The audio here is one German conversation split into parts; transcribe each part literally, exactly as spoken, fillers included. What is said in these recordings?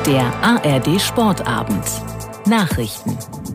Der A R D-Sportabend. Nachrichten.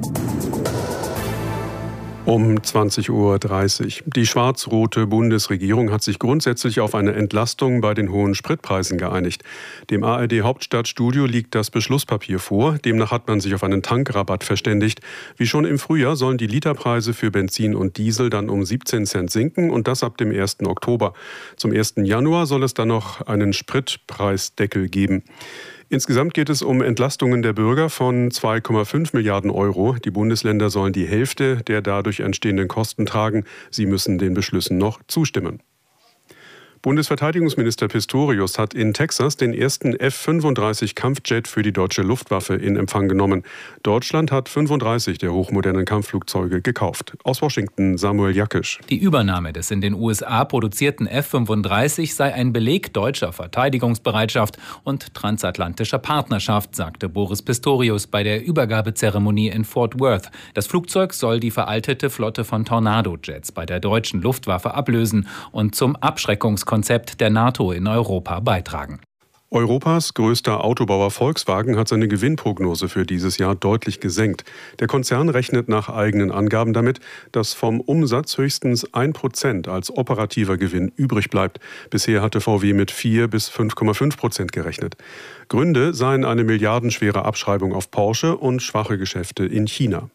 Um zwanzig Uhr dreißig. Die schwarz-rote Bundesregierung hat sich grundsätzlich auf eine Entlastung bei den hohen Spritpreisen geeinigt. Dem A R D-Hauptstadtstudio liegt das Beschlusspapier vor. Demnach hat man sich auf einen Tankrabatt verständigt. Wie schon im Frühjahr sollen die Literpreise für Benzin und Diesel dann um siebzehn Cent sinken und das ab dem ersten Oktober. Zum ersten Januar soll es dann noch einen Spritpreisdeckel geben. Insgesamt geht es um Entlastungen der Bürger von zwei Komma fünf Milliarden Euro. Die Bundesländer sollen die Hälfte der dadurch entstehenden Kosten tragen. Sie müssen den Beschlüssen noch zustimmen. Bundesverteidigungsminister Pistorius hat in Texas den ersten F fünfunddreißig Kampfjet für die deutsche Luftwaffe in Empfang genommen. Deutschland hat fünfunddreißig der hochmodernen Kampfflugzeuge gekauft. Aus Washington Samuel Jakisch. Die Übernahme des in den U S A produzierten F fünfunddreißig sei ein Beleg deutscher Verteidigungsbereitschaft und transatlantischer Partnerschaft, sagte Boris Pistorius bei der Übergabezeremonie in Fort Worth. Das Flugzeug soll die veraltete Flotte von Tornado-Jets bei der deutschen Luftwaffe ablösen und zum Abschreckungskonzept der NATO in Europa beitragen. Europas größter Autobauer Volkswagen hat seine Gewinnprognose für dieses Jahr deutlich gesenkt. Der Konzern rechnet nach eigenen Angaben damit, dass vom Umsatz höchstens ein Prozent als operativer Gewinn übrig bleibt. Bisher hatte V W mit vier bis fünf Komma fünf Prozent gerechnet. Gründe seien eine milliardenschwere Abschreibung auf Porsche und schwache Geschäfte in China.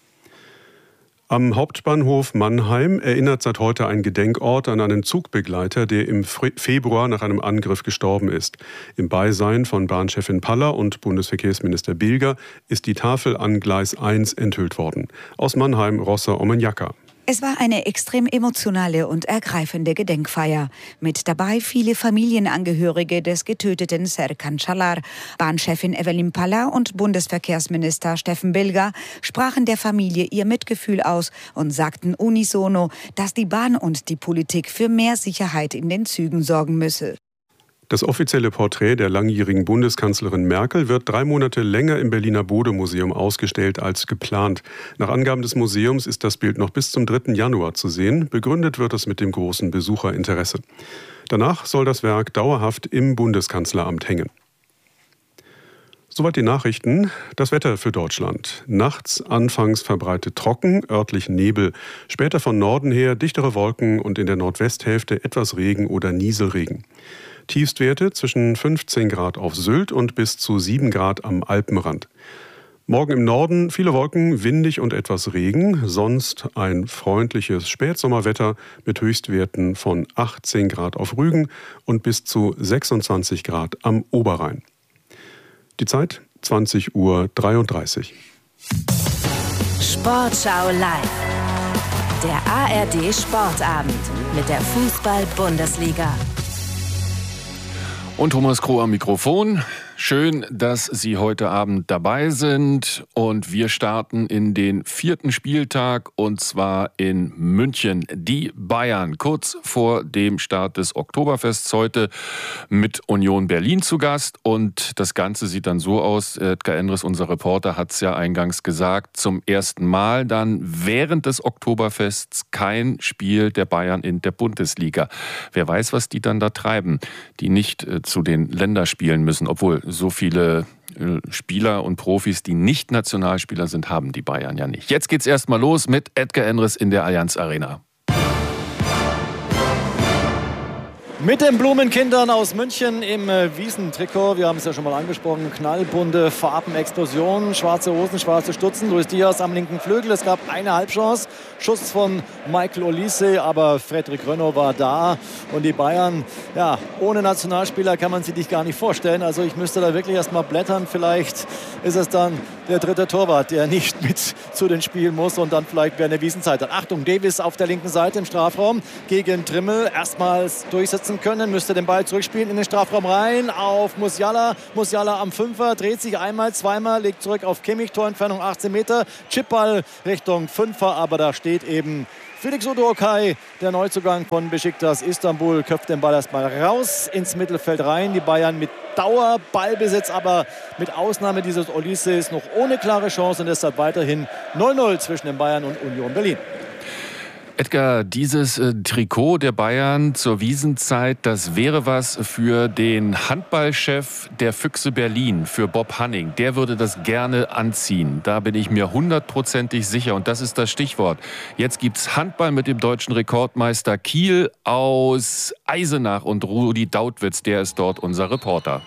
Am Hauptbahnhof Mannheim erinnert seit heute ein Gedenkort an einen Zugbegleiter, der im Februar nach einem Angriff gestorben ist. Im Beisein von Bahnchefin Paller und Bundesverkehrsminister Bilger ist die Tafel an Gleis eins enthüllt worden. Aus Mannheim Rossa Omenjaka. Es war eine extrem emotionale und ergreifende Gedenkfeier. Mit dabei viele Familienangehörige des getöteten Serkan Çalar. Bahnchefin Evelyn Paller und Bundesverkehrsminister Steffen Bilger sprachen der Familie ihr Mitgefühl aus und sagten unisono, dass die Bahn und die Politik für mehr Sicherheit in den Zügen sorgen müsse. Das offizielle Porträt der langjährigen Bundeskanzlerin Merkel wird drei Monate länger im Berliner Bode-Museum ausgestellt als geplant. Nach Angaben des Museums ist das Bild noch bis zum dritten Januar zu sehen. Begründet wird es mit dem großen Besucherinteresse. Danach soll das Werk dauerhaft im Bundeskanzleramt hängen. Soweit die Nachrichten. Das Wetter für Deutschland. Nachts anfangs verbreitet trocken, örtlich Nebel. Später von Norden her dichtere Wolken und in der Nordwesthälfte etwas Regen oder Nieselregen. Tiefstwerte zwischen fünfzehn Grad auf Sylt und bis zu sieben Grad am Alpenrand. Morgen im Norden viele Wolken, windig und etwas Regen. Sonst ein freundliches Spätsommerwetter mit Höchstwerten von achtzehn Grad auf Rügen und bis zu sechsundzwanzig Grad am Oberrhein. Die Zeit zwanzig Uhr dreiunddreißig. Sportschau live. Der A R D-Sportabend mit der Fußball-Bundesliga. Und Thomas Kroh am Mikrofon. Schön, dass Sie heute Abend dabei sind und wir starten in den vierten Spieltag und zwar in München. Die Bayern kurz vor dem Start des Oktoberfests heute mit Union Berlin zu Gast und das Ganze sieht dann so aus, Edgar Endres, unser Reporter, hat es ja eingangs gesagt, zum ersten Mal dann während des Oktoberfests kein Spiel der Bayern in der Bundesliga. Wer weiß, was die dann da treiben, die nicht äh, zu den Länderspielen müssen, obwohl so viele Spieler und Profis, die nicht Nationalspieler sind, haben die Bayern ja nicht. Jetzt geht's erstmal los mit Edgar Endres in der Allianz Arena. Mit den Blumenkindern aus München im Wiesentrikot. Wir haben es ja schon mal angesprochen. Knallbunte Farbenexplosion. Schwarze Hosen, schwarze Stutzen. Luis Diaz am linken Flügel. Es gab eine Halbchance. Schuss von Michael Olise. Aber Fredrik Rönno war da. Und die Bayern, ja, ohne Nationalspieler kann man sie sich gar nicht vorstellen. Also ich müsste da wirklich erst mal blättern. Vielleicht ist es dann der dritte Torwart, der nicht mit zu den Spielen muss. Und dann vielleicht wäre eine Wiesenzeit. Dann Achtung, Davis auf der linken Seite im Strafraum gegen Trimmel. Erstmals durchsetzen können, müsste den Ball zurückspielen in den Strafraum rein auf Musiala. Musiala am Fünfer, dreht sich einmal, zweimal, legt zurück auf Kimmich, Torentfernung achtzehn Meter, Chipball Richtung Fünfer, aber da steht eben Felix Udokai, der Neuzugang von Besiktas Istanbul, köpft den Ball erstmal raus ins Mittelfeld rein. Die Bayern mit Dauerballbesitz, aber mit Ausnahme dieses Olises noch ohne klare Chance und deshalb weiterhin null null zwischen den Bayern und Union Berlin. Edgar, dieses äh, Trikot der Bayern zur Wiesenzeit, das wäre was für den Handballchef der Füchse Berlin, für Bob Hanning. Der würde das gerne anziehen. Da bin ich mir hundertprozentig sicher. Und das ist das Stichwort. Jetzt gibt's Handball mit dem deutschen Rekordmeister Kiel aus Eisenach. Und Rudi Dautwitz, der ist dort unser Reporter.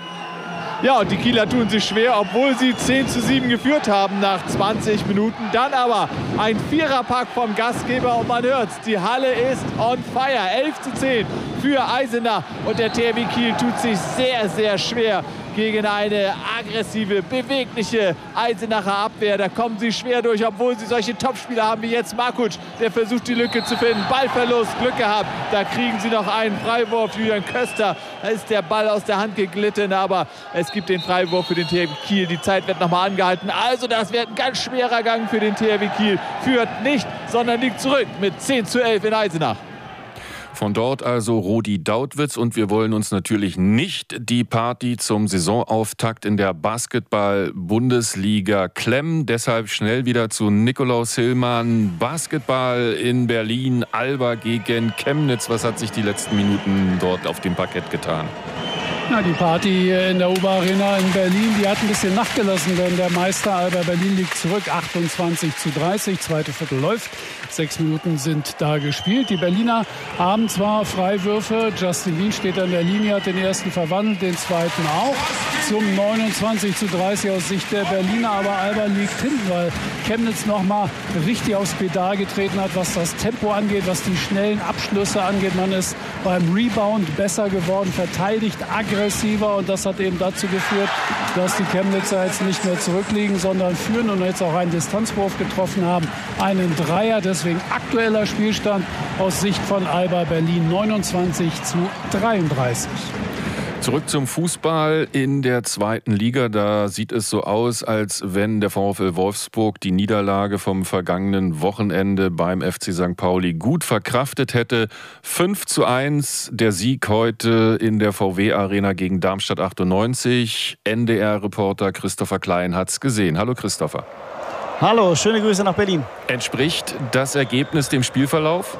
Ja, und die Kieler tun sich schwer, obwohl sie zehn zu sieben geführt haben nach zwanzig Minuten. Dann aber ein Viererpack vom Gastgeber und man hört's, die Halle ist on fire. elf zu zehn für Eisenach und der T H W Kiel tut sich sehr, sehr schwer gegen eine aggressive, bewegliche Eisenacher Abwehr. Da kommen sie schwer durch, obwohl sie solche Topspieler haben wie jetzt Markuc. Der versucht die Lücke zu finden. Ballverlust, Glück gehabt. Da kriegen sie noch einen Freiwurf. Julian Köster, da ist der Ball aus der Hand geglitten, aber es gibt den Freiwurf für den T H W Kiel. Die Zeit wird nochmal angehalten. Also das wird ein ganz schwerer Gang für den T H W Kiel. Führt nicht, sondern liegt zurück mit zehn zu elf in Eisenach. Von dort also Rudi Dautwitz und wir wollen uns natürlich nicht die Party zum Saisonauftakt in der Basketball-Bundesliga klemmen. Deshalb schnell wieder zu Nikolaus Hillmann. Basketball in Berlin, Alba gegen Chemnitz. Was hat sich die letzten Minuten dort auf dem Parkett getan? Na, die Party in der U B A Arena in Berlin, die hat ein bisschen nachgelassen, denn der Meister Alba Berlin liegt zurück, achtundzwanzig zu dreißig, zweite Viertel läuft, sechs Minuten sind da gespielt. Die Berliner haben zwar Freiwürfe, Justin Wien steht an der Linie, hat den ersten verwandelt, den zweiten auch, zum neunundzwanzig zu dreißig aus Sicht der Berliner, aber Alba liegt hinten, weil Chemnitz nochmal richtig aufs Pedal getreten hat, was das Tempo angeht, was die schnellen Abschlüsse angeht. Man ist beim Rebound besser geworden, verteidigt aggressiv. aggressiver und das hat eben dazu geführt, dass die Chemnitzer jetzt nicht mehr zurückliegen, sondern führen und jetzt auch einen Distanzwurf getroffen haben, einen Dreier, deswegen aktueller Spielstand aus Sicht von Alba Berlin neunundzwanzig zu dreiunddreißig. Zurück zum Fußball in der zweiten Liga. Da sieht es so aus, als wenn der VfL Wolfsburg die Niederlage vom vergangenen Wochenende beim F C Sankt Pauli gut verkraftet hätte. fünf zu eins der Sieg heute in der V W Arena gegen Darmstadt achtundneunzig. N D R-Reporter Christopher Klein hat's gesehen. Hallo Christopher. Hallo, schöne Grüße nach Berlin. Entspricht das Ergebnis dem Spielverlauf?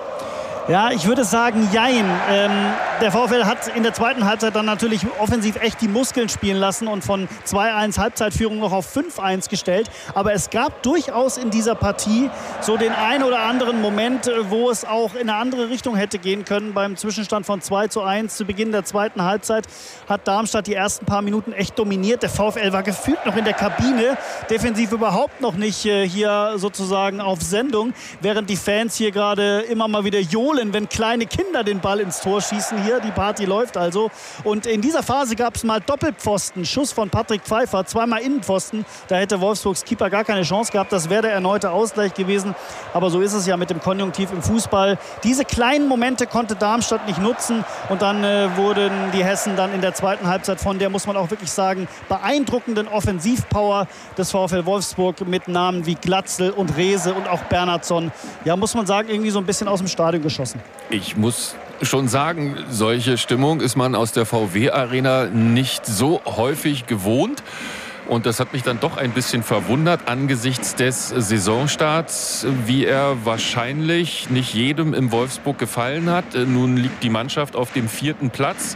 Ja, ich würde sagen, jein. Ähm, der VfL hat in der zweiten Halbzeit dann natürlich offensiv echt die Muskeln spielen lassen und von zwei eins Halbzeitführung noch auf fünf eins gestellt. Aber es gab durchaus in dieser Partie so den ein oder anderen Moment, wo es auch in eine andere Richtung hätte gehen können. Beim Zwischenstand von zwei zu eins zu Beginn der zweiten Halbzeit hat Darmstadt die ersten paar Minuten echt dominiert. Der VfL war gefühlt noch in der Kabine, defensiv überhaupt noch nicht äh, hier sozusagen auf Sendung, während die Fans hier gerade immer mal wieder johlen, wenn kleine Kinder den Ball ins Tor schießen hier. Die Party läuft also. Und in dieser Phase gab es mal Doppelpfosten. Schuss von Patrick Pfeiffer, zweimal Innenpfosten. Da hätte Wolfsburgs Keeper gar keine Chance gehabt. Das wäre der erneute Ausgleich gewesen. Aber so ist es ja mit dem Konjunktiv im Fußball. Diese kleinen Momente konnte Darmstadt nicht nutzen. Und dann äh, wurden die Hessen dann in der zweiten Halbzeit von der, muss man auch wirklich sagen, beeindruckenden Offensivpower des VfL Wolfsburg mit Namen wie Glatzel und Rehse und auch Bernhardsson, ja, muss man sagen, irgendwie so ein bisschen aus dem Stadion geschossen. Ich muss schon sagen, solche Stimmung ist man aus der V W-Arena nicht so häufig gewohnt. Und das hat mich dann doch ein bisschen verwundert angesichts des Saisonstarts, wie er wahrscheinlich nicht jedem in Wolfsburg gefallen hat. Nun liegt die Mannschaft auf dem vierten Platz.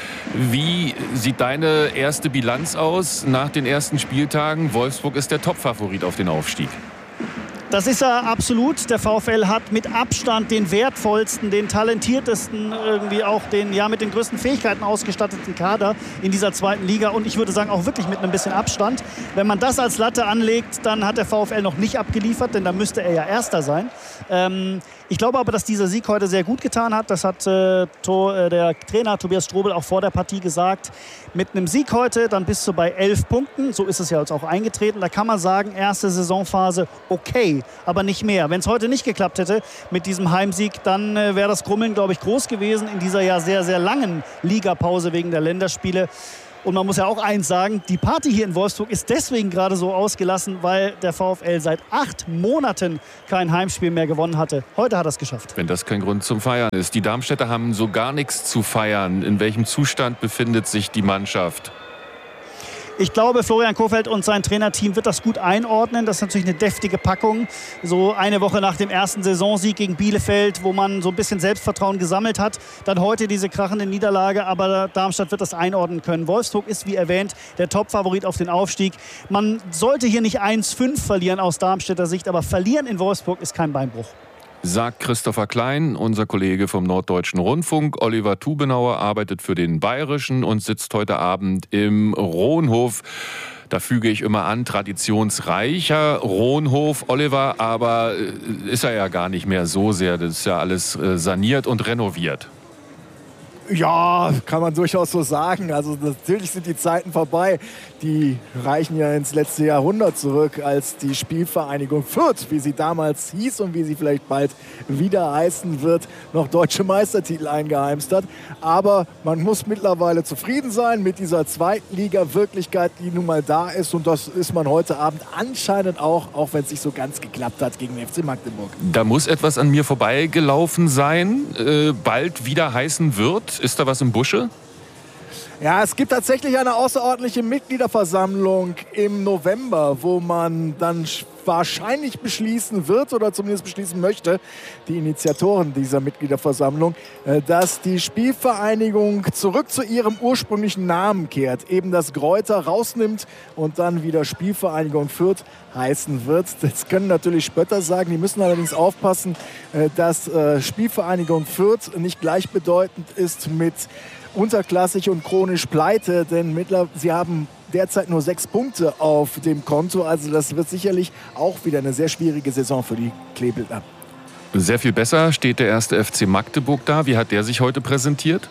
Wie sieht deine erste Bilanz aus nach den ersten Spieltagen? Wolfsburg ist der Topfavorit auf den Aufstieg. Das ist er absolut. Der VfL hat mit Abstand den wertvollsten, den talentiertesten, irgendwie auch den ja mit den größten Fähigkeiten ausgestatteten Kader in dieser zweiten Liga. Und ich würde sagen, auch wirklich mit ein bisschen Abstand. Wenn man das als Latte anlegt, dann hat der VfL noch nicht abgeliefert, denn da müsste er ja Erster sein. Ähm, ich glaube aber, dass dieser Sieg heute sehr gut getan hat. Das hat äh, to, äh, der Trainer Tobias Strobel auch vor der Partie gesagt. Mit einem Sieg heute, dann bist du bei elf Punkten. So ist es ja jetzt auch eingetreten. Da kann man sagen, erste Saisonphase okay, aber nicht mehr. Wenn es heute nicht geklappt hätte mit diesem Heimsieg, dann äh, wäre das Grummeln, glaube ich, groß gewesen in dieser ja sehr, sehr langen Ligapause wegen der Länderspiele. Und man muss ja auch eins sagen, die Party hier in Wolfsburg ist deswegen gerade so ausgelassen, weil der VfL seit acht Monaten kein Heimspiel mehr gewonnen hatte. Heute hat er es geschafft. Wenn das kein Grund zum Feiern ist. Die Darmstädter haben so gar nichts zu feiern. In welchem Zustand befindet sich die Mannschaft? Ich glaube, Florian Kohfeldt und sein Trainerteam wird das gut einordnen. Das ist natürlich eine deftige Packung. So eine Woche nach dem ersten Saisonsieg gegen Bielefeld, wo man so ein bisschen Selbstvertrauen gesammelt hat. Dann heute diese krachende Niederlage, aber Darmstadt wird das einordnen können. Wolfsburg ist, wie erwähnt, der Topfavorit auf den Aufstieg. Man sollte hier nicht eins fünf verlieren aus Darmstädter Sicht, aber verlieren in Wolfsburg ist kein Beinbruch. Sagt Christopher Klein, unser Kollege vom Norddeutschen Rundfunk. Oliver Tubenauer arbeitet für den Bayerischen und sitzt heute Abend im Rohnhof. Da füge ich immer an, traditionsreicher Rohnhof, Oliver, aber ist er ja gar nicht mehr so sehr. Das ist ja alles saniert und renoviert. Ja, kann man durchaus so sagen. Also natürlich sind die Zeiten vorbei. Die reichen ja ins letzte Jahrhundert zurück, als die Spielvereinigung Fürth, wie sie damals hieß und wie sie vielleicht bald wieder heißen wird, noch deutsche Meistertitel eingeheimst hat. Aber man muss mittlerweile zufrieden sein mit dieser Zweitliga-Wirklichkeit, die nun mal da ist. Und das ist man heute Abend anscheinend auch, auch wenn es nicht so ganz geklappt hat gegen den F C Magdeburg. Da muss etwas an mir vorbeigelaufen sein, äh, bald wieder heißen wird. Ist da was im Busche? Ja, es gibt tatsächlich eine außerordentliche Mitgliederversammlung im November, wo man dann wahrscheinlich beschließen wird oder zumindest beschließen möchte, die Initiatoren dieser Mitgliederversammlung, dass die Spielvereinigung zurück zu ihrem ursprünglichen Namen kehrt, eben das Greuther rausnimmt und dann wieder Spielvereinigung Fürth heißen wird. Das können natürlich Spötter sagen, die müssen allerdings aufpassen, dass Spielvereinigung Fürth nicht gleichbedeutend ist mit unterklassig und chronisch pleite, denn mittlerweile, sie haben derzeit nur sechs Punkte auf dem Konto. Also das wird sicherlich auch wieder eine sehr schwierige Saison für die Kleebildner. Sehr viel besser steht der erste F C Magdeburg da. Wie hat der sich heute präsentiert?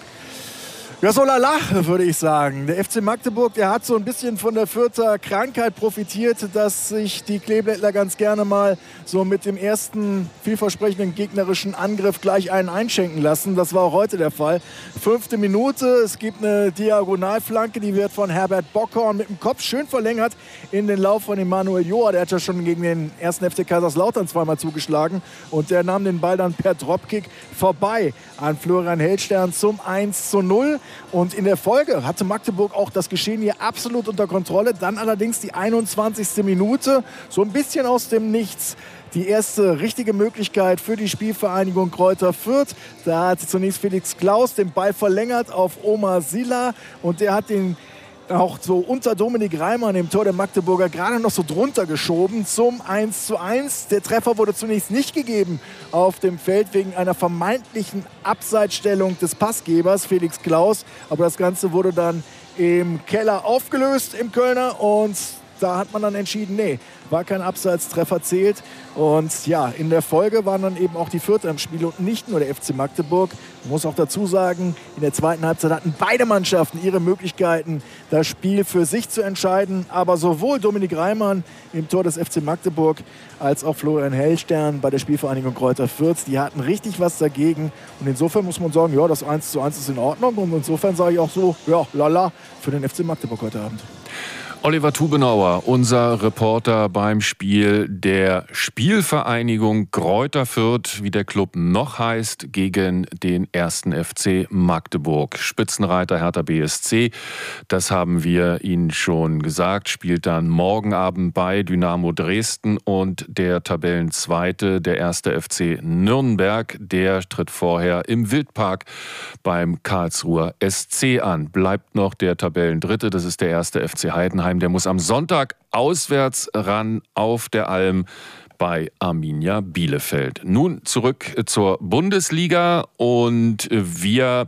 Ja, so lala, würde ich sagen. Der F C Magdeburg, der hat so ein bisschen von der Fürther Krankheit profitiert, dass sich die Kleeblättler ganz gerne mal so mit dem ersten vielversprechenden gegnerischen Angriff gleich einen einschenken lassen. Das war auch heute der Fall. Fünfte Minute, es gibt eine Diagonalflanke, die wird von Herbert Bockhorn mit dem Kopf schön verlängert in den Lauf von Emanuel Joa. Der hat ja schon gegen den ersten F C Kaiserslautern zweimal zugeschlagen und der nahm den Ball dann per Dropkick vorbei an Florian Hellstern zum eins zu null. Und in der Folge hatte Magdeburg auch das Geschehen hier absolut unter Kontrolle. Dann allerdings die einundzwanzigste Minute, so ein bisschen aus dem Nichts. Die erste richtige Möglichkeit für die Spielvereinigung Greuther Fürth. Da hat zunächst Felix Klaus den Ball verlängert auf Omar Silla. Und der hat den auch so unter Dominik Reimann im Tor der Magdeburger gerade noch so drunter geschoben zum eins zu eins. Der Treffer wurde zunächst nicht gegeben auf dem Feld wegen einer vermeintlichen Abseitsstellung des Passgebers Felix Klaus. Aber das Ganze wurde dann im Keller aufgelöst im Kölner und da hat man dann entschieden, nee, war kein Abseitstreffer, zählt. Und ja, in der Folge waren dann eben auch die Fürther im Spiel und nicht nur der F C Magdeburg. Man muss auch dazu sagen, in der zweiten Halbzeit hatten beide Mannschaften ihre Möglichkeiten, das Spiel für sich zu entscheiden. Aber sowohl Dominik Reimann im Tor des F C Magdeburg als auch Florian Hellstern bei der Spielvereinigung Greuther Fürth, die hatten richtig was dagegen. Und insofern muss man sagen, ja, das eins zu eins ist in Ordnung. Und insofern sage ich auch so, ja, lala, für den F C Magdeburg heute Abend. Oliver Tubenauer, unser Reporter beim Spiel der Spielvereinigung Greuther Fürth, wie der Club noch heißt, gegen den ersten F C Magdeburg. Spitzenreiter Hertha B S C, das haben wir Ihnen schon gesagt, spielt dann morgen Abend bei Dynamo Dresden und der Tabellenzweite, der erste F C Nürnberg, der tritt vorher im Wildpark beim Karlsruher S C an. Bleibt noch der Tabellendritte, das ist der erste F C Heidenheim. Der muss am Sonntag auswärts ran auf der Alm bei Arminia Bielefeld. Nun zurück zur Bundesliga und wir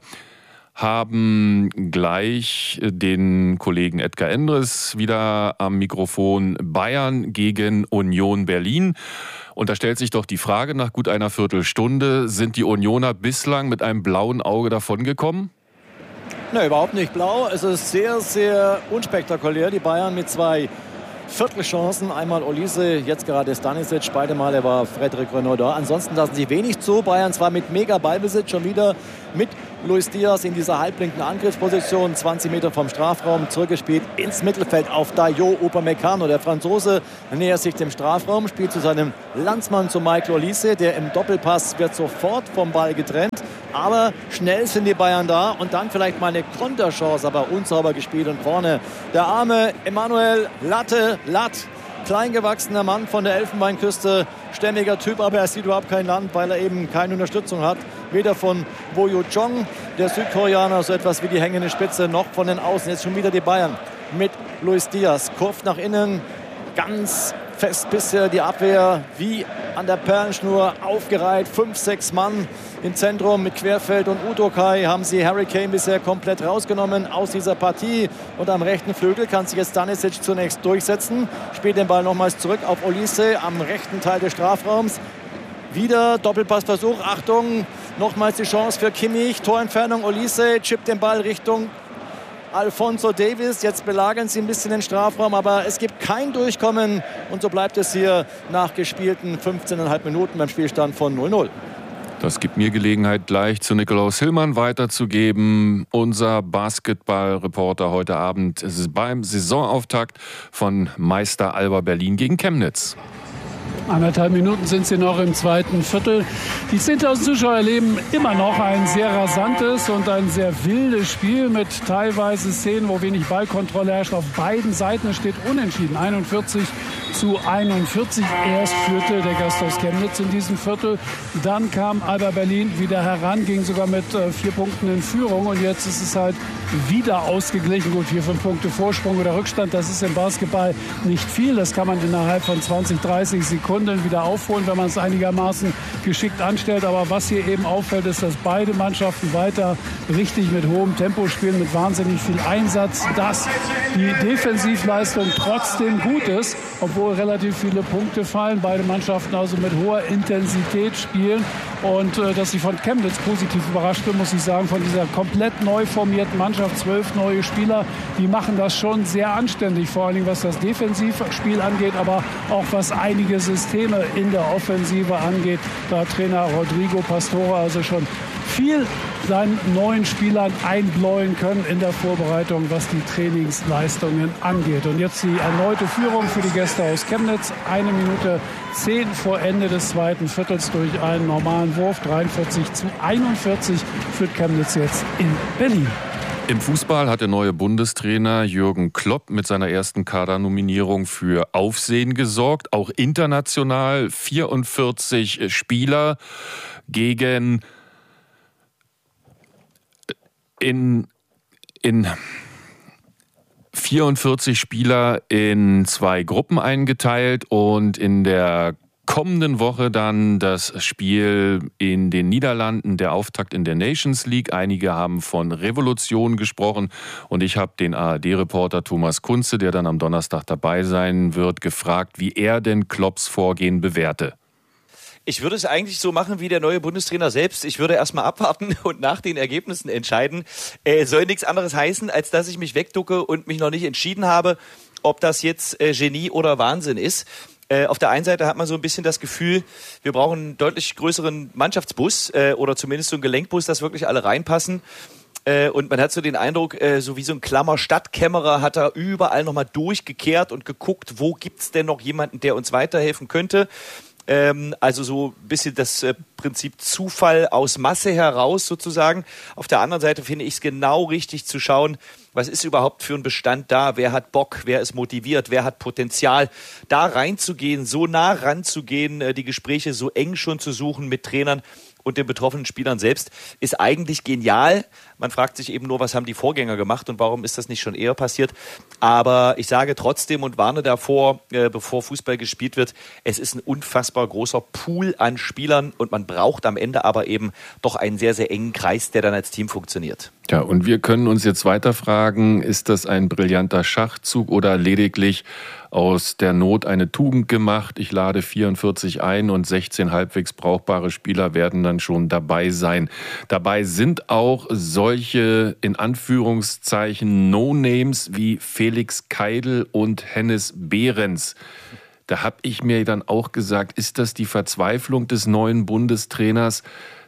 haben gleich den Kollegen Edgar Endres wieder am Mikrofon. Bayern gegen Union Berlin. Und da stellt sich doch die Frage nach gut einer Viertelstunde, sind die Unioner bislang mit einem blauen Auge davongekommen? Ne, überhaupt nicht blau. Es ist sehr, sehr unspektakulär. Die Bayern mit zwei Viertelchancen. Einmal Olise, jetzt gerade Stanisic. Beide Male war Frederic Renaud da. Ansonsten lassen sie wenig zu. Bayern zwar mit mega Ballbesitz schon wieder mit Luis Diaz in dieser halblinken Angriffsposition. zwanzig Meter vom Strafraum zurückgespielt ins Mittelfeld auf Dayot Upamecano. Der Franzose nähert sich dem Strafraum, spielt zu seinem Landsmann, zu Michael Olise. Der im Doppelpass wird sofort vom Ball getrennt. Aber schnell sind die Bayern da und dann vielleicht mal eine Konterchance, aber unsauber gespielt. Und vorne der arme Emanuel Latte, Latt. Kleingewachsener Mann von der Elfenbeinküste, stämmiger Typ, aber er sieht überhaupt kein Land, weil er eben keine Unterstützung hat. Weder von Boyo Jong, der Südkoreaner, so etwas wie die hängende Spitze, noch von den Außen. Jetzt schon wieder die Bayern mit Luis Diaz. Kurft nach innen, ganz fest bisher die Abwehr wie an der Perlenschnur aufgereiht. Fünf, sechs Mann im Zentrum mit Querfeld und Udokai haben sie Harry Kane bisher komplett rausgenommen aus dieser Partie. Und am rechten Flügel kann sich jetzt Stanisic zunächst durchsetzen. Spielt den Ball nochmals zurück auf Olise am rechten Teil des Strafraums. Wieder Doppelpassversuch. Achtung, nochmals die Chance für Kimmich. Torentfernung, Olise chippt den Ball Richtung Alphonso Davies. Jetzt belagern sie ein bisschen den Strafraum, aber es gibt kein Durchkommen. Und so bleibt es hier nach gespielten fünfzehn Komma fünf Minuten beim Spielstand von null null. Das gibt mir Gelegenheit, gleich zu Nikolaus Hillmann weiterzugeben. Unser Basketballreporter heute Abend beim Saisonauftakt von Meister Alba Berlin gegen Chemnitz. Anderthalb Minuten sind sie noch im zweiten Viertel. Die zehntausend Zuschauer erleben immer noch ein sehr rasantes und ein sehr wildes Spiel mit teilweise Szenen, wo wenig Ballkontrolle herrscht. Auf beiden Seiten steht unentschieden. einundvierzig zu einundvierzig. Erst führte der Gast aus Chemnitz in diesem Viertel. Dann kam Alba Berlin wieder heran, ging sogar mit äh, vier Punkten in Führung. Und jetzt ist es halt wieder ausgeglichen. Gut, vier, fünf Punkte Vorsprung oder Rückstand, das ist im Basketball nicht viel. Das kann man innerhalb von zwanzig, dreißig Sekunden wieder aufholen, wenn man es einigermaßen geschickt anstellt. Aber was hier eben auffällt, ist, dass beide Mannschaften weiter richtig mit hohem Tempo spielen, mit wahnsinnig viel Einsatz, dass die Defensivleistung trotzdem gut ist, obwohl relativ viele Punkte fallen. Beide Mannschaften also mit hoher Intensität spielen. Und äh, dass ich von Chemnitz positiv überrascht bin, muss ich sagen, von dieser komplett neu formierten Mannschaft, zwölf neue Spieler, die machen das schon sehr anständig, vor allen Dingen was das Defensivspiel angeht, aber auch was einige Systeme in der Offensive angeht. Da hat Trainer Rodrigo Pastore also schon viel seinen neuen Spielern einbläuen können in der Vorbereitung, was die Trainingsleistungen angeht. Und jetzt die erneute Führung für die Gäste aus Chemnitz. Eine Minute zehn vor Ende des zweiten Viertels durch einen normalen Wurf. dreiundvierzig zu einundvierzig führt Chemnitz jetzt in Berlin. Im Fußball hat der neue Bundestrainer Jürgen Klopp mit seiner ersten Kadernominierung für Aufsehen gesorgt. Auch international vierundvierzig Spieler gegen in, in vierundvierzig Spieler in zwei Gruppen eingeteilt und in der kommenden Woche dann das Spiel in den Niederlanden, der Auftakt in der Nations League. Einige haben von Revolution gesprochen und ich habe den A R D-Reporter Thomas Kunze, der dann am Donnerstag dabei sein wird, gefragt, wie er denn Klopps Vorgehen bewerte. Ich würde es eigentlich so machen wie der neue Bundestrainer selbst. Ich würde erstmal abwarten und nach den Ergebnissen entscheiden. Äh, soll nichts anderes heißen, als dass ich mich wegducke und mich noch nicht entschieden habe, ob das jetzt äh, Genie oder Wahnsinn ist. Äh, auf der einen Seite hat man so ein bisschen das Gefühl, wir brauchen einen deutlich größeren Mannschaftsbus äh, oder zumindest so einen Gelenkbus, dass wirklich alle reinpassen. Äh, und man hat so den Eindruck, äh, so wie so ein Klammer Stadtkämmerer hat er überall nochmal durchgekehrt und geguckt, wo gibt's denn noch jemanden, der uns weiterhelfen könnte. Ähm, also so ein bisschen das äh, Prinzip Zufall aus Masse heraus sozusagen. Auf der anderen Seite finde ich es genau richtig zu schauen, was ist überhaupt für ein Bestand da, wer hat Bock, wer ist motiviert, wer hat Potenzial, da reinzugehen, so nah ranzugehen, äh, die Gespräche so eng schon zu suchen mit Trainern und den betroffenen Spielern selbst, ist eigentlich genial. Man fragt sich eben nur, was haben die Vorgänger gemacht und warum ist das nicht schon eher passiert. Aber ich sage trotzdem und warne davor, äh, bevor Fußball gespielt wird, es ist ein unfassbar großer Pool an Spielern und man braucht am Ende aber eben doch einen sehr, sehr engen Kreis, der dann als Team funktioniert. Ja, und wir können uns jetzt weiter fragen, ist das ein brillanter Schachzug oder lediglich aus der Not eine Tugend gemacht? Ich lade vierundvierzig ein und sechzehn halbwegs brauchbare Spieler werden dann schon dabei sein. Dabei sind auch solche, in Anführungszeichen, No-Names wie Felix Keidel und Hennes Behrens. Da habe ich mir dann auch gesagt, ist das die Verzweiflung des neuen Bundestrainers,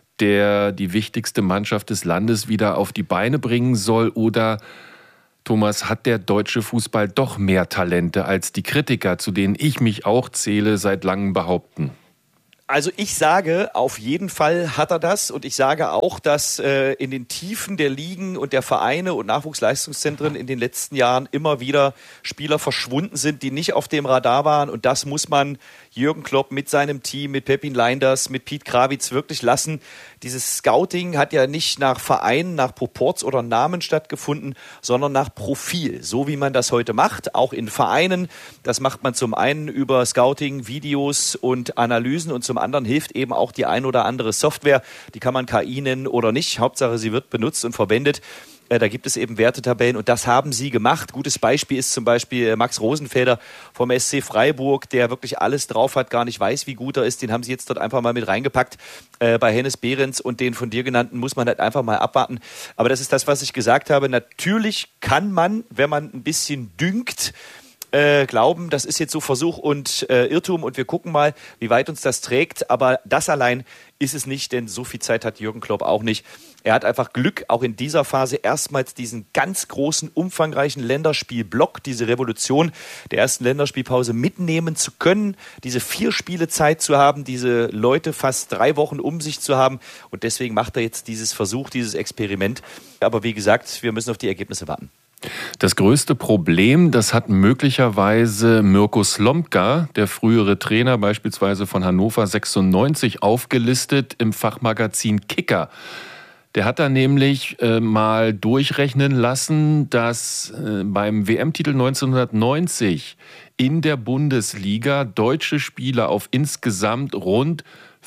der die wichtigste Mannschaft des Landes wieder auf die Beine bringen soll? Oder, Thomas, hat der deutsche Fußball doch mehr Talente als die Kritiker, zu denen ich mich auch zähle, seit langem behaupten? Also ich sage, auf jeden Fall hat er das und ich sage auch, dass äh, in den Tiefen der Ligen und der Vereine und Nachwuchsleistungszentren in den letzten Jahren immer wieder Spieler verschwunden sind, die nicht auf dem Radar waren und das muss man Jürgen Klopp mit seinem Team, mit Pepin Leinders, mit Piet Krawitz wirklich lassen. Dieses Scouting hat ja nicht nach Vereinen, nach Proports oder Namen stattgefunden, sondern nach Profil. So wie man das heute macht, auch in Vereinen. Das macht man zum einen über Scouting, Videos und Analysen und zum anderen hilft eben auch die ein oder andere Software. Die kann man K I nennen oder nicht. Hauptsache, sie wird benutzt und verwendet. Da gibt es eben Wertetabellen und das haben sie gemacht. Gutes Beispiel ist zum Beispiel Max Rosenfelder vom S C Freiburg, der wirklich alles drauf hat, gar nicht weiß, wie gut er ist. Den haben sie jetzt dort einfach mal mit reingepackt. Äh, bei Hennes Behrens und den von dir genannten muss man halt einfach mal abwarten. Aber das ist das, was ich gesagt habe. Natürlich kann man, wenn man ein bisschen düngt, Äh, glauben, das ist jetzt so Versuch und äh, Irrtum und wir gucken mal, wie weit uns das trägt. Aber das allein ist es nicht, denn so viel Zeit hat Jürgen Klopp auch nicht. Er hat einfach Glück, auch in dieser Phase erstmals diesen ganz großen, umfangreichen Länderspielblock, diese Revolution der ersten Länderspielpause mitnehmen zu können, diese vier Spiele Zeit zu haben, diese Leute fast drei Wochen um sich zu haben. Und deswegen macht er jetzt dieses Versuch, dieses Experiment. Aber wie gesagt, wir müssen auf die Ergebnisse warten. Das größte Problem, das hat möglicherweise Mirko Slomka, der frühere Trainer beispielsweise von Hannover sechsundneunzig, aufgelistet im Fachmagazin Kicker. Der hat da nämlich äh, mal durchrechnen lassen, dass äh, beim W M-Titel neunzehnhundertneunzig in der Bundesliga deutsche Spieler auf insgesamt rund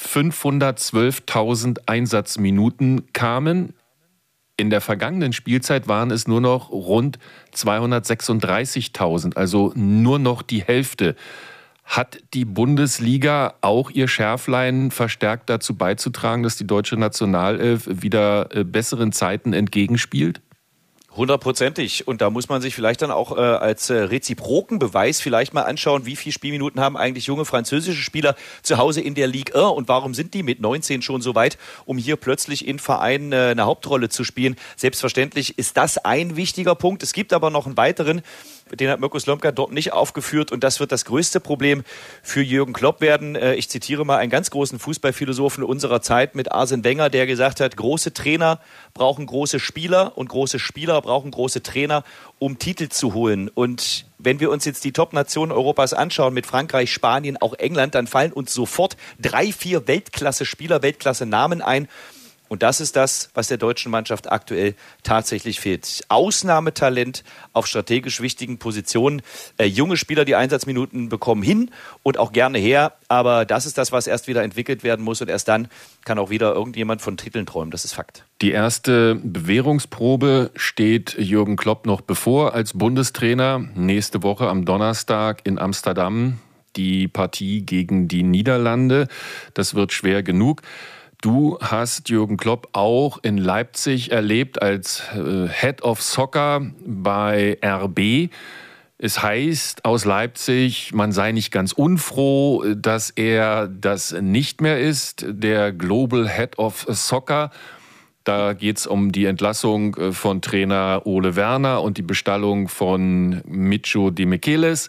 fünfhundertzwölftausend Einsatzminuten kamen. In der vergangenen Spielzeit waren es nur noch rund zweihundertsechsunddreißigtausend, also nur noch die Hälfte. Hat die Bundesliga auch ihr Schärflein verstärkt dazu beizutragen, dass die deutsche Nationalelf wieder besseren Zeiten entgegenspielt? Hundertprozentig. Und da muss man sich vielleicht dann auch äh, als äh, reziproken Beweis vielleicht mal anschauen, wie viele Spielminuten haben eigentlich junge französische Spieler zu Hause in der Ligue eins und warum sind die mit neunzehn schon so weit, um hier plötzlich in Vereinen äh, eine Hauptrolle zu spielen. Selbstverständlich ist das ein wichtiger Punkt. Es gibt aber noch einen weiteren, den hat Mirko Slomka dort nicht aufgeführt und das wird das größte Problem für Jürgen Klopp werden. Äh, ich zitiere mal einen ganz großen Fußballphilosophen unserer Zeit mit Arsene Wenger, der gesagt hat, große Trainer brauchen große Spieler und große Spieler brauchen große Trainer, um Titel zu holen. Und wenn wir uns jetzt die Top-Nationen Europas anschauen, mit Frankreich, Spanien, auch England, dann fallen uns sofort drei, vier Weltklasse-Spieler, Weltklasse-Namen ein. Und das ist das, was der deutschen Mannschaft aktuell tatsächlich fehlt. Ausnahmetalent auf strategisch wichtigen Positionen. Äh, junge Spieler, die Einsatzminuten bekommen hin und auch gerne her. Aber das ist das, was erst wieder entwickelt werden muss. Und erst dann kann auch wieder irgendjemand von Titeln träumen. Das ist Fakt. Die erste Bewährungsprobe steht Jürgen Klopp noch bevor als Bundestrainer. Nächste Woche am Donnerstag in Amsterdam die Partie gegen die Niederlande. Das wird schwer genug. Du hast Jürgen Klopp auch in Leipzig erlebt als äh, Head of Soccer bei R B. Es heißt aus Leipzig, man sei nicht ganz unfroh, dass er das nicht mehr ist, der Global Head of Soccer. Da geht es um die Entlassung von Trainer Ole Werner und die Bestallung von Micho de Michelis.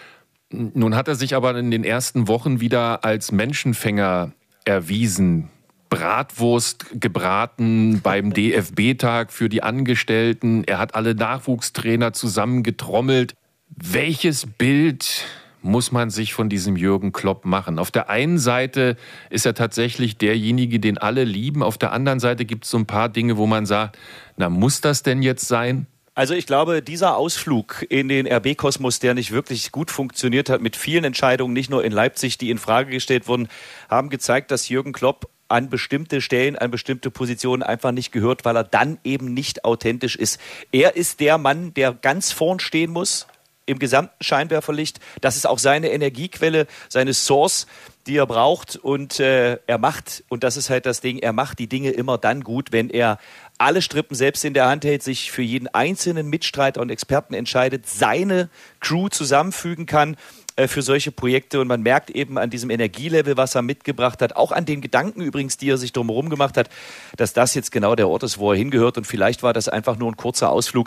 Nun hat er sich aber in den ersten Wochen wieder als Menschenfänger erwiesen. Bratwurst gebraten beim D F B-Tag für die Angestellten. Er hat alle Nachwuchstrainer zusammengetrommelt. Welches Bild muss man sich von diesem Jürgen Klopp machen? Auf der einen Seite ist er tatsächlich derjenige, den alle lieben. Auf der anderen Seite gibt es so ein paar Dinge, wo man sagt, na, muss das denn jetzt sein? Also ich glaube, dieser Ausflug in den R B-Kosmos, der nicht wirklich gut funktioniert hat, mit vielen Entscheidungen, nicht nur in Leipzig, die in Frage gestellt wurden, haben gezeigt, dass Jürgen Klopp an bestimmte Stellen, an bestimmte Positionen einfach nicht gehört, weil er dann eben nicht authentisch ist. Er ist der Mann, der ganz vorn stehen muss, im gesamten Scheinwerferlicht. Das ist auch seine Energiequelle, seine Source, die er braucht. Und äh, er macht, und das ist halt das Ding, er macht die Dinge immer dann gut, wenn er alle Strippen selbst in der Hand hält, sich für jeden einzelnen Mitstreiter und Experten entscheidet, seine Crew zusammenfügen kann äh, für solche Projekte. Und man merkt eben an diesem Energielevel, was er mitgebracht hat, auch an den Gedanken übrigens, die er sich drumherum gemacht hat, dass das jetzt genau der Ort ist, wo er hingehört. Und vielleicht war das einfach nur ein kurzer Ausflug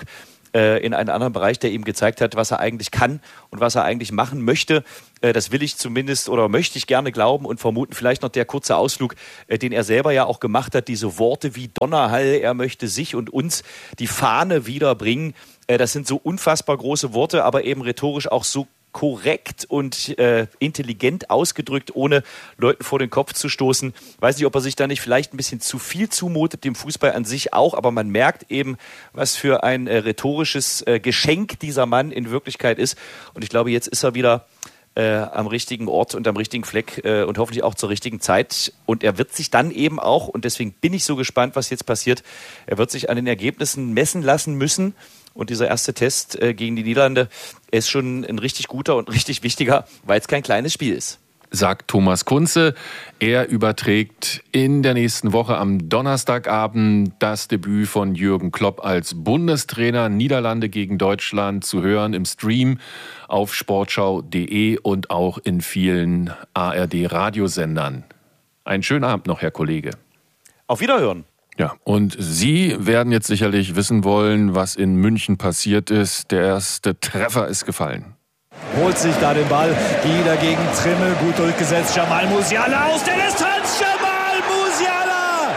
äh, in einen anderen Bereich, der ihm gezeigt hat, was er eigentlich kann und was er eigentlich machen möchte. Äh, das will ich zumindest oder möchte ich gerne glauben und vermuten. Vielleicht noch der kurze Ausflug, äh, den er selber ja auch gemacht hat. Diese Worte wie Donnerhall, er möchte sich und uns die Fahne wiederbringen. Äh, das sind so unfassbar große Worte, aber eben rhetorisch auch so korrekt und äh, intelligent ausgedrückt, ohne Leuten vor den Kopf zu stoßen. Weiß nicht, ob er sich da nicht vielleicht ein bisschen zu viel zumutet, dem Fußball an sich auch, aber man merkt eben, was für ein äh, rhetorisches äh, Geschenk dieser Mann in Wirklichkeit ist. Und ich glaube, jetzt ist er wieder äh, am richtigen Ort und am richtigen Fleck äh, und hoffentlich auch zur richtigen Zeit. Und er wird sich dann eben auch, und deswegen bin ich so gespannt, was jetzt passiert, er wird sich an den Ergebnissen messen lassen müssen. Und dieser erste Test äh, gegen die Niederlande ist schon ein richtig guter und richtig wichtiger, weil es kein kleines Spiel ist. Sagt Thomas Kunze. Er überträgt in der nächsten Woche am Donnerstagabend das Debüt von Jürgen Klopp als Bundestrainer. Niederlande gegen Deutschland zu hören im Stream auf sportschau punkt de und auch in vielen A R D-Radiosendern. Einen schönen Abend noch, Herr Kollege. Auf Wiederhören. Ja, und Sie werden jetzt sicherlich wissen wollen, was in München passiert ist. Der erste Treffer ist gefallen. Holt sich da den Ball, wieder gegen Trimmel, gut durchgesetzt. Jamal Musiala aus der Distanz. Jamal Musiala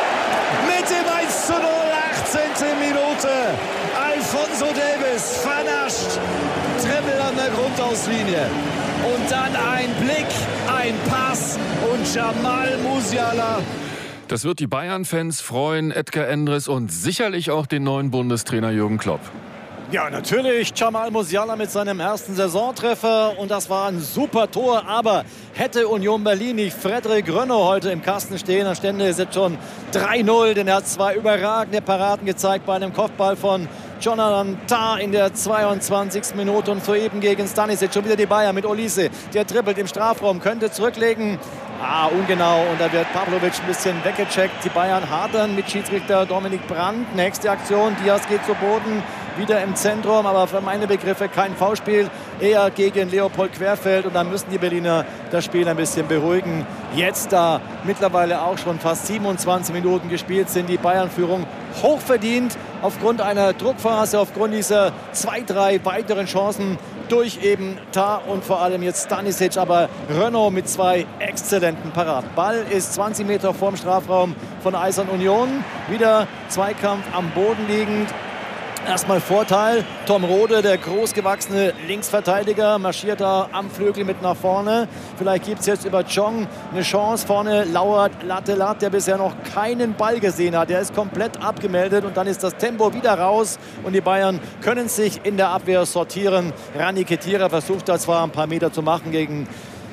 mit dem eins zu null, achtzehnte Minute. Alphonso Davies vernascht. Trimmel an der Grundauslinie. Und dann ein Blick, ein Pass und Jamal Musiala. Das wird die Bayern-Fans freuen, Edgar Endres und sicherlich auch den neuen Bundestrainer Jürgen Klopp. Ja, natürlich Jamal Musiala mit seinem ersten Saisontreffer und das war ein super Tor, aber hätte Union Berlin nicht Frederik Rönno heute im Kasten stehen, dann stände es jetzt schon drei null, denn er hat zwei überragende Paraden gezeigt bei einem Kopfball von Jonathan Tah in der zweiundzwanzigsten Minute und soeben gegen Stanisic. Schon wieder die Bayern mit Olise, der dribbelt im Strafraum, könnte zurücklegen. Ah, ungenau und da wird Pavlovic ein bisschen weggecheckt. Die Bayern hadern mit Schiedsrichter Dominik Brandt. Nächste Aktion, Diaz geht zu Boden, wieder im Zentrum, aber für meine Begriffe kein Foulspiel, eher gegen Leopold Querfeld und dann müssen die Berliner das Spiel ein bisschen beruhigen. Jetzt da mittlerweile auch schon fast siebenundzwanzig Minuten gespielt sind, die Bayern-Führung hochverdient aufgrund einer Druckphase, aufgrund dieser zwei, drei weiteren Chancen durch eben Tah und vor allem jetzt Stanisic, aber Rönno mit zwei exzellenten Paraden. Ball ist zwanzig Meter vorm Strafraum von Eisern Union. Wieder Zweikampf am Boden liegend. Erstmal Vorteil, Tom Rode, der großgewachsene Linksverteidiger, marschiert da am Flügel mit nach vorne. Vielleicht gibt es jetzt über Chong eine Chance. Vorne lauert Lattelat, der bisher noch keinen Ball gesehen hat. Der ist komplett abgemeldet und dann ist das Tempo wieder raus. Und die Bayern können sich in der Abwehr sortieren. Rani Khedira versucht da zwar ein paar Meter zu machen gegen,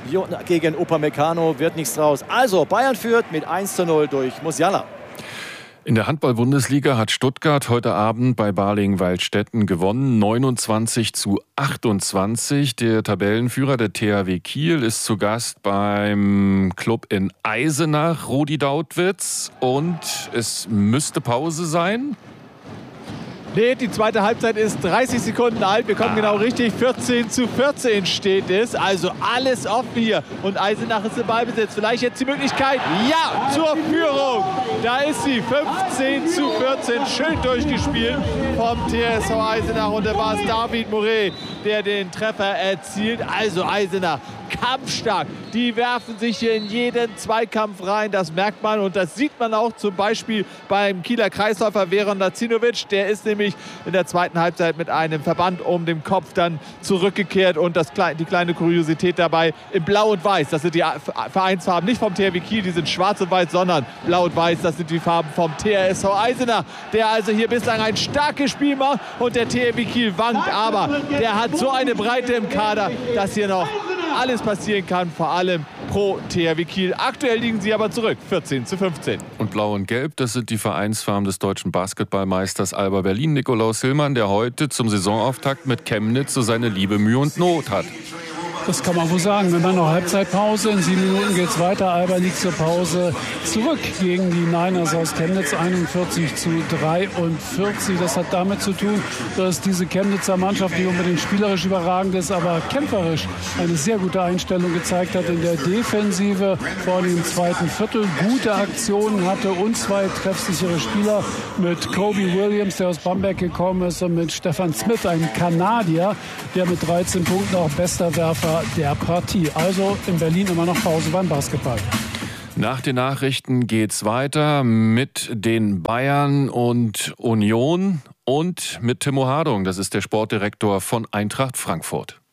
gegen Upamecano, wird nichts draus. Also Bayern führt mit eins zu null durch Musiala. In der Handball-Bundesliga hat Stuttgart heute Abend bei Balingen-Waldstätten gewonnen, neunundzwanzig zu achtundzwanzig. Der Tabellenführer, der T H W Kiel, ist zu Gast beim Club in Eisenach, Rudi Dautwitz. Und es müsste Pause sein. Nee, die zweite Halbzeit ist dreißig Sekunden alt. Wir kommen ah. genau richtig. vierzehn zu vierzehn steht es. Also alles offen hier. Und Eisenach ist im Ballbesitz. Vielleicht jetzt die Möglichkeit. Ja, zur Führung. Da ist sie. fünfzehn zu vierzehn. Schön durchgespielt vom T S V Eisenach. Und da war es David Moret, der den Treffer erzielt. Also Eisenach kampfstark. Die werfen sich hier in jeden Zweikampf rein. Das merkt man. Und das sieht man auch zum Beispiel beim Kieler Kreisläufer Veron Dacinovic. Der ist nämlich in der zweiten Halbzeit mit einem Verband um den Kopf dann zurückgekehrt und das, die kleine Kuriosität dabei in Blau und Weiß, das sind die Vereinsfarben nicht vom T H W Kiel, die sind schwarz und weiß, sondern Blau und Weiß, das sind die Farben vom T H S V Eisenach, der also hier bislang ein starkes Spiel macht und der T H W Kiel wankt, aber der hat so eine Breite im Kader, dass hier noch alles passieren kann, vor allem pro T H W Kiel. Aktuell liegen sie aber zurück, vierzehn zu fünfzehn. Und Blau und Gelb, das sind die Vereinsfarben des deutschen Basketballmeisters Alba Berlin, Nikolaus Hillmann, der heute zum Saisonauftakt mit Chemnitz so seine Liebe, Mühe und Not hat. Das kann man wohl sagen. Wir machen noch Halbzeitpause. In sieben Minuten geht es weiter. Alba liegt zur Pause zurück gegen die Niners aus Chemnitz. einundvierzig zu dreiundvierzig. Das hat damit zu tun, dass diese Chemnitzer Mannschaft nicht unbedingt spielerisch überragend ist, aber kämpferisch eine sehr gute Einstellung gezeigt hat in der Defensive. Vor allem im zweiten Viertel gute Aktionen hatte und zwei treffsichere Spieler mit Kobe Williams, der aus Bamberg gekommen ist, und mit Stefan Smith, einem Kanadier, der mit dreizehn Punkten auch bester Werfer der Partie. Also in Berlin immer noch Pause beim Basketball. Nach den Nachrichten geht's weiter mit den Bayern und Union und mit Timo Hardung. Das ist der Sportdirektor von Eintracht Frankfurt.